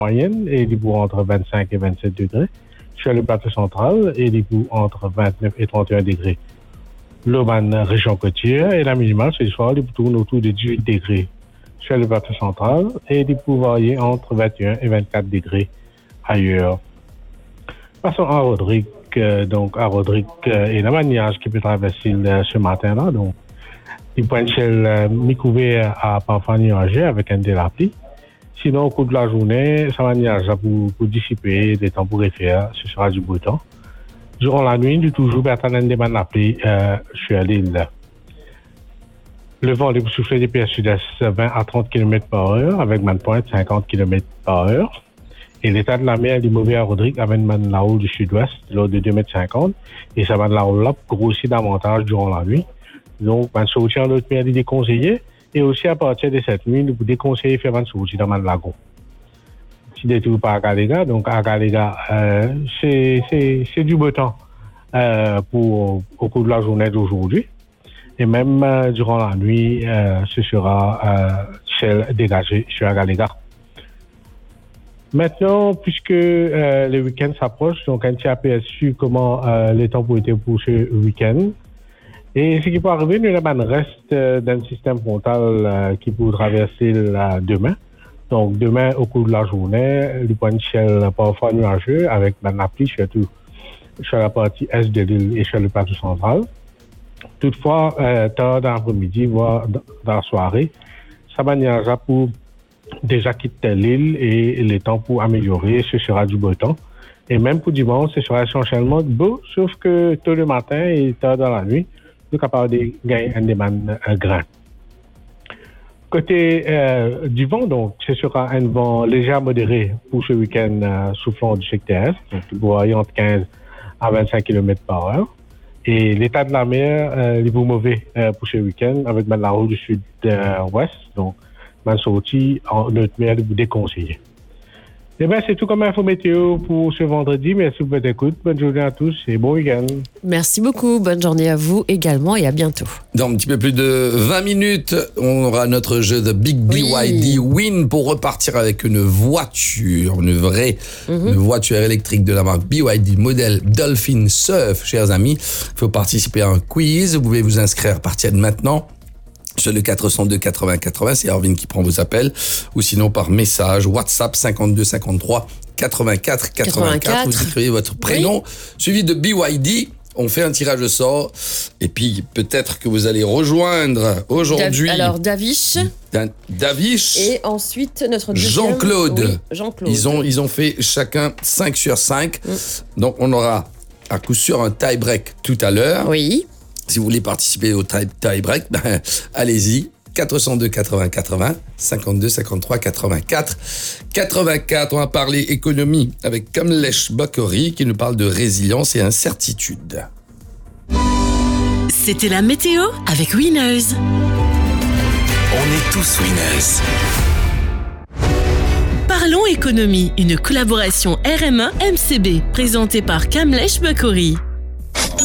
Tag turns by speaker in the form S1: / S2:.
S1: moyenne et les bout entre 25 et 27 degrés. Sur le plateau central, et les bout entre 29 et 31 degrés. L'Oman, région côtière, et la minimale, ce soir, les bout tournent autour de 18 degrés. Sur le plateau central, et les bout variés entre 21 et 24 degrés ailleurs. Passons à Rodrigue. Donc, à Rodrigue, et la manière qui peut traverser ce matin-là. Donc, les points de ciel mi-couverts à parfois nuageux avec un de la pluie. Sinon, au cours de la journée, ça va nuager pour dissiper les temporaires, ce sera du beau temps. Durant la nuit, du toujours, Bertrand des la pluie sur l'île. Le vent est souffler des pieds sud-est 20 à 30 km par heure, avec man pointe 50 km par heure. Et l'état de la mer est mauvais à Rodrigue, avec man la haut du sud-ouest, de l'ordre de 2,50 m. Et ça va de la haut là grossit davantage durant la nuit. Donc, man sortir en autre mer est déconseillé. Et aussi, à partir de cette nuit, nous vous déconseillez de faire man sortir dans man lagon. Si des tours pas à Galega, donc à Galega, c'est du beau temps au cours de la journée d'aujourd'hui. Et même durant la nuit, ce sera ciel dégagé sur Galega. Maintenant, puisque le week-end s'approche, donc un petit aperçu comment les temps pour être pour ce week-end. Et ce qui peut arriver, nous avons un reste d'un système frontal qui peut traverser demain. Donc demain, au cours de la journée, le point de ciel parfois nuageux avec la pluie, surtout sur la partie est de l'île et sur le plateau central. Toutefois, tard dans l'après-midi, voire dans la soirée, ça va nuager pour déjà quitter l'île et les temps pour améliorer, ce sera du beau temps. Et même pour dimanche, ce sera essentiellement beau, sauf que tôt le matin et tard dans la nuit, nous sommes capables de gagner un déman grain. Côté du vent, donc, ce sera un vent léger à modéré pour ce week-end soufflant du secteur est, donc vous voyez entre 15 à 25 km par heure. Et l'état de la mer, il est mauvais pour ce week-end avec la route du sud-ouest, donc ma sortie en notre mer de vous déconseiller. Eh bien, c'est tout comme info météo pour ce vendredi. Merci pour votre écoute. Bonne journée à tous et bon week-end.
S2: Merci beaucoup. Bonne journée à vous également et à bientôt.
S3: Dans un petit peu plus de 20 minutes, on aura notre jeu de Big BYD Win pour repartir avec une voiture, une vraie une voiture électrique de la marque BYD modèle Dolphin Surf, chers amis. Il faut participer à un quiz. Vous pouvez vous inscrire à partir de maintenant. Sur le 402 80 80, c'est Arvin qui prend vos appels, ou sinon par message WhatsApp 52 53 84 84. Vous écrivez votre prénom suivi de BYD. On fait un tirage au sort et puis peut-être que vous allez rejoindre aujourd'hui.
S2: Alors Davish
S3: et
S2: ensuite notre deuxième
S3: Jean-Claude.
S2: Oui, Jean-Claude.
S3: Ils ont fait chacun 5 sur 5. Donc on aura à coup sûr un tie-break tout à l'heure.
S2: Oui.
S3: Si vous voulez participer au tie-break, allez-y. 402 80 80, 52 53 84. 84, on va parler économie avec Kamlesh Bakori qui nous parle de résilience et incertitude.
S4: C'était la météo avec Winners.
S5: On est tous winners.
S4: Parlons économie, une collaboration RMA-MCB présentée par Kamlesh Bakori.